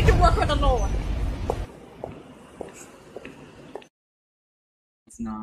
to work with the Lord. It's not.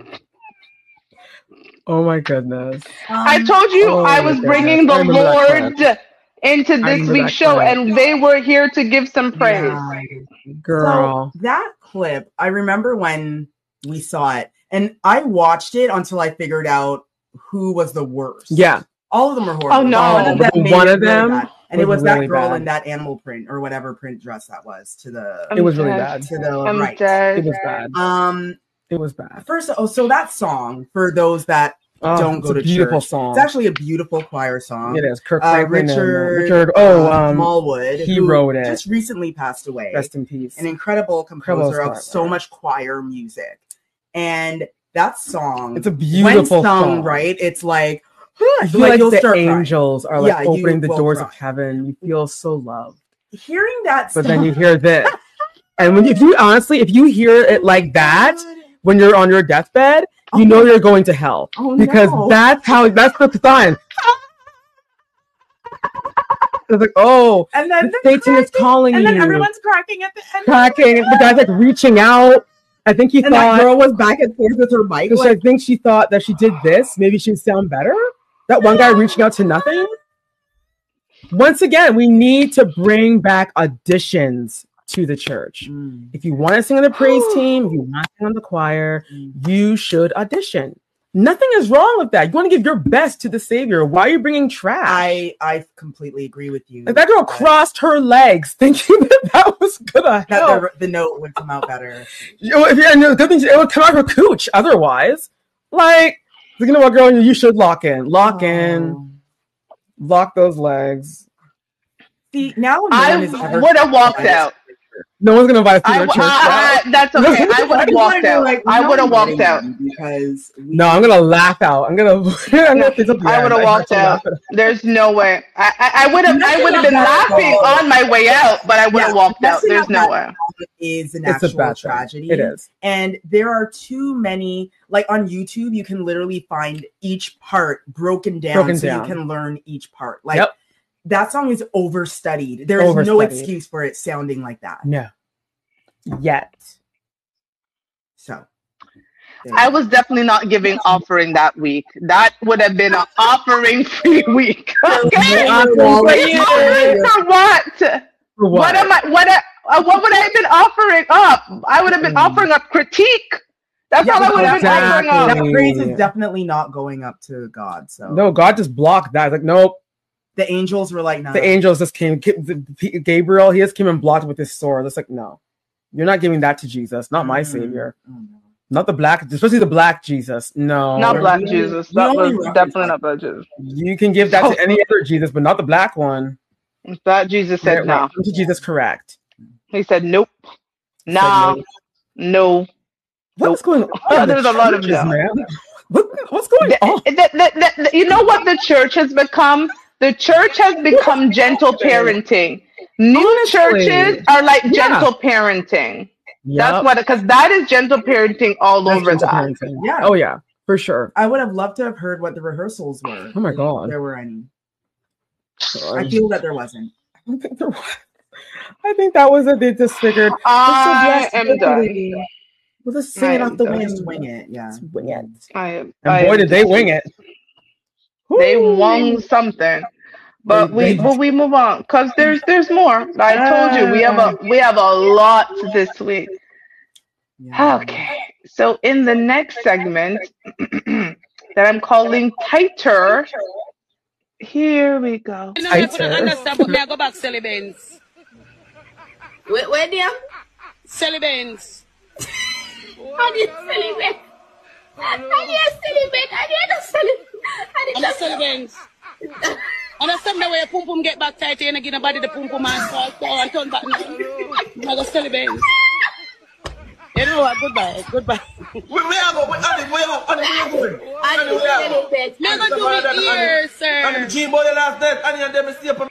Oh my goodness. I told you I was bringing the Lord into this week's show, and they were here to give some praise. Yeah. Girl. So that clip, I remember when we saw it, and I watched it until I figured out who was the worst. Yeah. All of them are horrible. Oh, no. One of them and it was really that girl bad. in that animal print or whatever print dress that was to the. It was really bad. To the I'm right. dead. It was bad. It was bad. First, so that song for those that don't go to beautiful church, song. it's actually a beautiful choir song. It is. Kirk Franklin Richard Smallwood, he who wrote it. Just recently passed away. Rest in peace. An incredible composer of so much choir music, and that song. It's a beautiful when sung song. Right, it's like. I feel like you'll the start angels crying. are like Yeah, opening the you will doors cry. of heaven. You feel so loved. Hearing that, But then you hear this, and if you hear it like that when you're on your deathbed, you know you're going to hell because that's the sign. It's like, oh, and then Satan is calling you. and then everyone's cracking at the end. Cracking. The guy's like reaching out. I think he thought that girl was back and forth with her mic. Because I think she thought that she did this, maybe she'd sound better. That one guy reaching out to nothing. Once again, we need to bring back auditions to the church. If you want to sing on the praise team, if you want to sing on the choir, you should audition. Nothing is wrong with that. You want to give your best to the Savior. Why are you bringing trash? I completely agree with you. Like that girl crossed her legs thinking that was gonna help. The note would come out better. It would come out her cooch. Otherwise, like, you know what, girl, you should lock in, lock those legs. See, now I would have walked out. No one's gonna invite us to their church. That's okay. I would have walked out. I would have walked out because no, I'm gonna laugh out. I'm gonna I would have walked out. There's no way. I would have been laughing on my way out, but I would have walked out. There's no way. Is an actual tragedy. It is. And there are too many, like on YouTube, you can literally find each part broken down. You can learn each part. Like that song is overstudied. There is no excuse for it sounding like that. No. Yet. So. I was definitely not giving offering that week. That would have been an offering-free week. Okay? For what? What would I have been offering up? I would have been offering up critique. That's all I would have been offering up. That praise is definitely not going up to God. So no, God just blocked that. Like, nope. The angels were like, no. The angels just came. Gabriel, he just came and blocked with his sword. It's like, no, you're not giving that to Jesus, not my Savior. Not the black, especially the black Jesus. No. Not black Jesus. That was definitely not black Jesus. You can give that to any other Jesus, but not the black one. That Jesus said no. To Jesus, correct. He said, nope. Nah. No. What's going on? There's a lot of them. What's going on? You know what the church has become? The church has become gentle parenting. New churches are like gentle parenting. That's what, because that is gentle parenting all over that. Yeah. Oh yeah, for sure. I would have loved to have heard what the rehearsals were. Oh my god, if there were any. I feel that there wasn't. I don't think there was. I think that was it. They just figured. I am done. We'll just sing it off the wing. Just wing it. Yeah. Just wing it. And boy, did they wing it. They won something. But we move on because there's more. I told you we have a lot this week. Yeah. Okay, so in the next segment that I'm calling tighter, here we go. Tighter. I go back Sally Benz. Where dear? Sally Benz. I did Sally Benz. I did Sally Benz. Understand the way your pum pum get back tight and give nobody the pum pum and and turn back now. I go Sally Benz. You know what? Goodbye. Where are going? I'm going to do it here, sir. I'm G boy last night. And them stay up.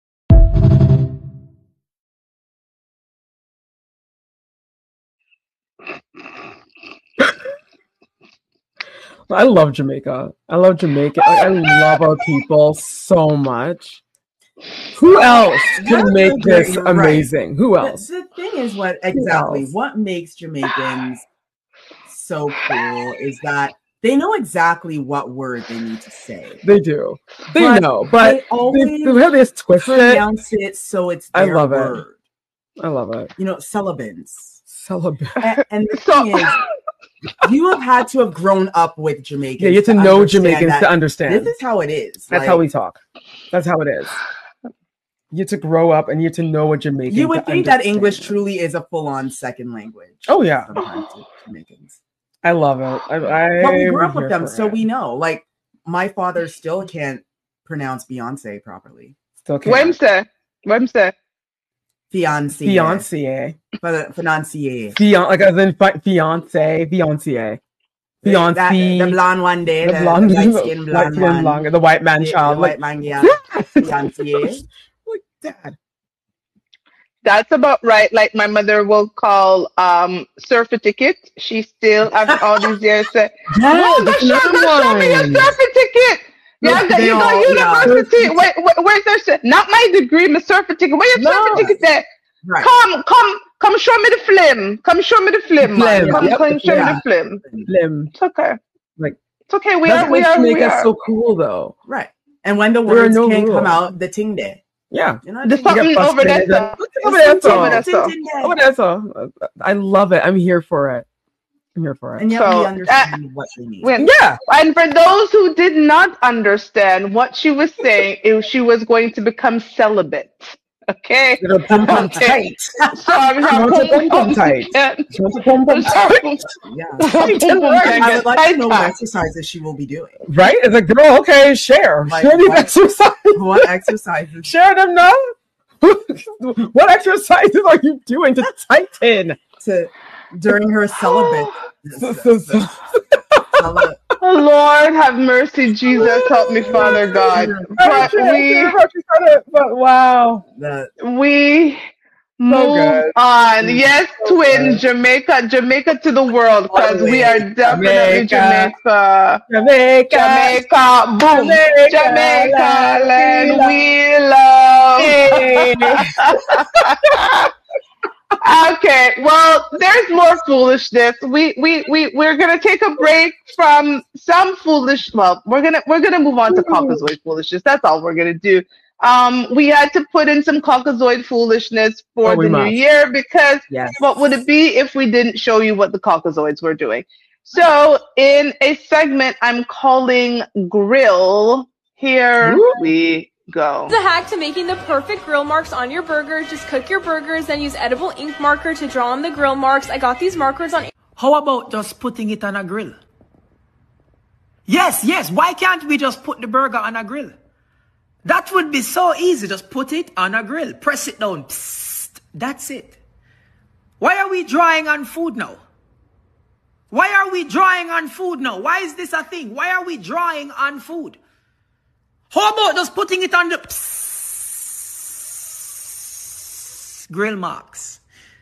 I love Jamaica. I love our people so much. Who else can make this amazing? Right. Who else? The thing is what makes Jamaicans so cool is that they know exactly what word they need to say. They do. They know, but they always have this twist pronounce it so it's their word. I love it. You know, Sullivan's. And the thing is, you have had to have grown up with Jamaicans. Yeah, you have to know Jamaicans to understand. This is how it is. That's how we talk. That's how it is. You have to grow up and you have to know what Jamaican. You would think that English truly is a full-on second language. Oh yeah, sometimes to Jamaicans. I love it. But we grew up with them, so we know. Like my father still can't pronounce Beyonce properly. Still can't. Wemse. Fiancé. Like as in fiancé. The blonde one day. The light skin blonde one. The white man child. The white man, yeah. Fiancé. Like Dad. That's about right. Like my mother will call certificate. She still after all these years said, show me your certificate. Yeah, you got university. Where's their not my degree, my certificate. Where your certificate there? Right. Come show me the film. Come show me the film. Come show me the film. It's okay. Like it's okay. We make us so cool though. Right. And when the words can't come out, the ting there. Yeah. You know, there's something over there. I love it. I'm here for it. And yet we understand what she needs. Yeah. And for those who did not understand what she was saying, she was going to become celibate. Okay. Tight. So I'm tight. I would like to know what exercises she will be doing. Right? It's like, girl, okay, share. Share these exercises. What exercises? Share them now. What exercises are you doing to tighten? During her celibate. Lord have mercy, Jesus, help me, Father God. But wow. We move on. Yes, twin, Jamaica to the world, because we are definitely Jamaica. Boom. Jamaica, land we love. Okay, well, there's more foolishness. We're gonna take a break from some foolish. Well, we're gonna move on to Caucasoid foolishness. That's all we're gonna do. We had to put in some Caucasoid foolishness for the new year because what would it be if we didn't show you what the Caucasoids were doing? So in a segment I'm calling Grill, here we go. The hack to making the perfect grill marks on your burger. Just cook your burgers, then use edible ink marker to draw on the grill marks. I got these markers on. How about just putting it on a grill? Yes. Why can't we just put the burger on a grill? That would be so easy. Just put it on a grill. Press it down. Psst. That's it. Why are we drawing on food now? Why are we drawing on food now? Why is this a thing? Why are we drawing on food? How about just putting it on the grill marks?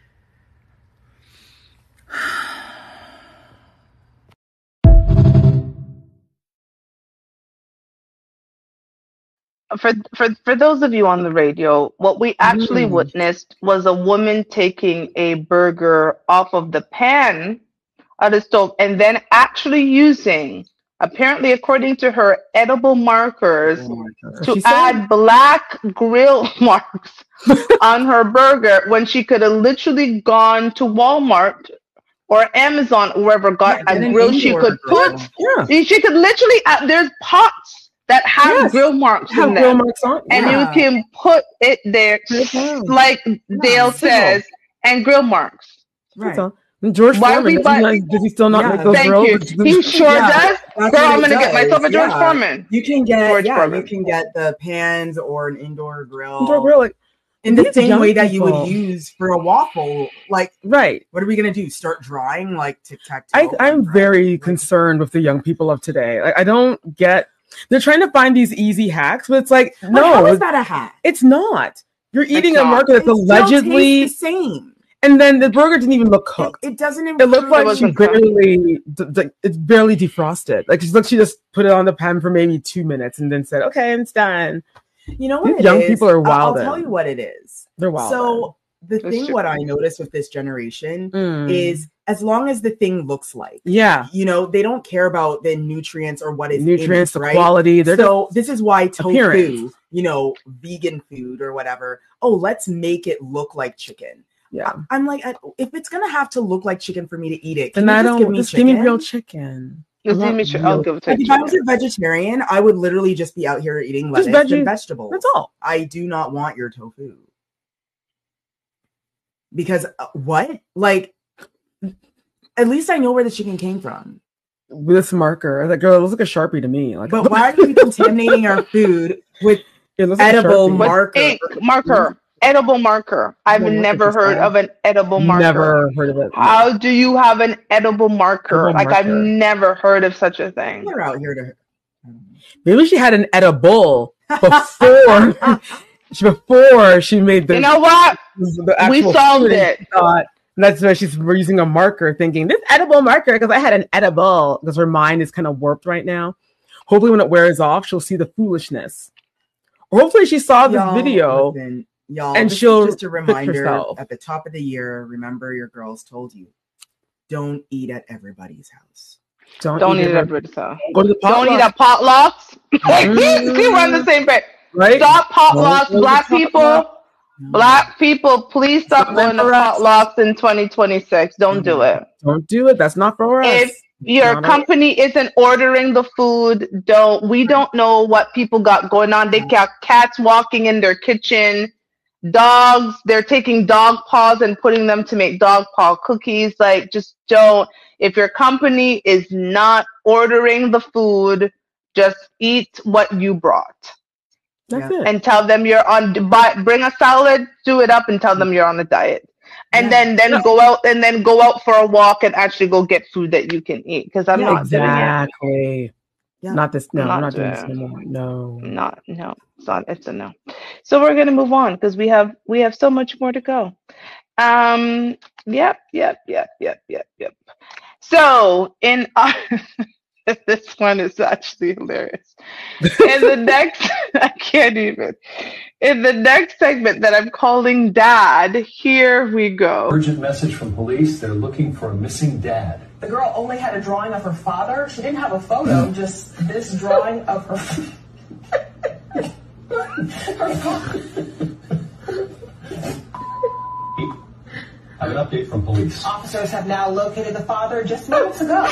For those of you on the radio, what we actually witnessed was a woman taking a burger off of the pan of the stove and then actually using, apparently according to her, edible markers to add black grill marks on her burger when she could have literally gone to Walmart or Amazon or wherever, got a grill she could put. She could literally, there's pots that have grill marks in them. And you can put it there, like Dale says, and grill marks. Right. George Foreman, does he still not make those grills? He sure does. Girl, I'm going to get myself a George Foreman. You can get, you can get the pans or an indoor grill. Like, in the same way that you would use for a waffle. Like, right. What are we going to do? Start drawing like tic-tac-toe? I'm very concerned with the young people of today. Like, I don't get... They're trying to find these easy hacks, but it's like, no. How is that a hack? It's not. You're eating a market that's allegedly the same. And then the burger didn't even look cooked. It doesn't even. It looked like she barely. It's barely defrosted. Like she just put it on the pan for maybe 2 minutes and then said, "Okay, it's done." You know what? Young people are wild. I'll tell you what it is. They're wild. So the thing, what I noticed with this generation is, as long as the thing looks like, you know, they don't care about the nutrients or what is nutrients, in it, the quality. So this is why tofu, you know, vegan food or whatever. Oh, let's make it look like chicken. Yeah, I'm like, if it's gonna have to look like chicken for me to eat it, then I don't. Just give me real chicken. I'll give it to if I was a vegetarian, I would literally just be out here eating lettuce and vegetables. That's all. I do not want your tofu. Because what? Like, at least I know where the chicken came from. With this marker. That girl, it looks like a Sharpie to me. Like, but why are you contaminating our food with edible marker? Edible marker. I've never heard of an edible marker. Never heard of it. How do you have an edible marker? I've never heard of such a thing. They're out here to. Maybe she had an edible before she made the. You know what? We solved it. That's why she's using a marker, thinking this edible marker because I had an edible. Because her mind is kind of warped right now. Hopefully, when it wears off, she'll see the foolishness. Or hopefully, she saw this video. Listen, y'all, and this she'll is just a reminder at the top of the year. Remember, your girls told you, don't eat at everybody's house. Don't eat at everybody's house. Go to the don't eat at potlucks. We're on the same page. Right? Stop potlucks, black people. Black people, please stop going to potlucks in 2026. Don't do it. Don't do it. That's not for us. If your company isn't ordering the food, we don't know what people got going on. They got cats walking in their kitchen, dogs. They're taking dog paws and putting them to make dog paw cookies. Like, just don't. If your company is not ordering the food, just eat what you brought. That's it. And tell them you're on. Bring a salad, do it up, and tell them you're on a diet. And then go out for a walk and actually go get food that you can eat. Because I'm not doing it. Exactly. Not this. No, I'm not doing this anymore. No. No. It's a no. So we're gonna move on because we have so much more to go. Yep. So in our this one is actually hilarious. In the next, I can't even. In the next segment that I'm calling Dad, here we go. Urgent message from police. They're looking for a missing dad. The girl only had a drawing of her father. She didn't have a photo, just this drawing of her father. I have an update from police. Officers have now located the father just moments ago.